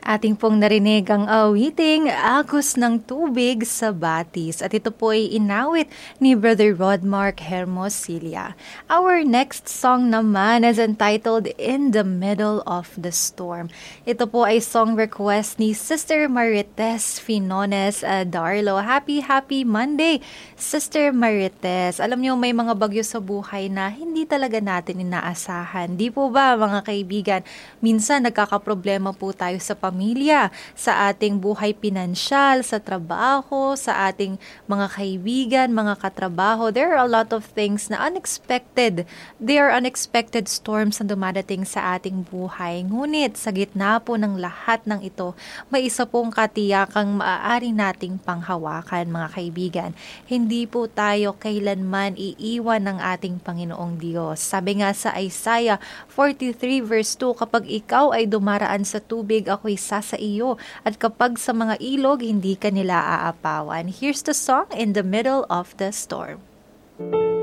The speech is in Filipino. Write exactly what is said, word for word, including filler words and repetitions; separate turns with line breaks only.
Ating pong narinig ang awiting Agos ng Tubig sa Batis at ito po ay inawit ni Brother Rodmark Hermosilla. Our next song naman is entitled In the Middle of the Storm. Ito po ay song request ni Sister Marites Finones uh, Darlo. Happy, happy Monday, Sister Marites. Alam niyo may mga bagyo sa buhay na hindi talaga natin inaasahan. Di po ba mga kaibigan? Minsan nagkakaproblema po tayo sa pamilya pamilya, sa ating buhay pinansyal, sa trabaho, sa ating mga kaibigan, mga katrabaho. There are a lot of things na unexpected. They are unexpected storms na dumadating sa ating buhay. Ngunit sa gitna po ng lahat ng ito, may isa pong katiyakang maaari nating panghawakan, mga kaibigan. Hindi po tayo kailanman iiwan ng ating Panginoong Diyos. Sabi nga sa Isaiah forty-three verse two, kapag ikaw ay dumaraan sa tubig, ako'y sa sa iyo, at kapag sa mga ilog, hindi ka nila aapawan. Here's the song, In the Middle of the Storm.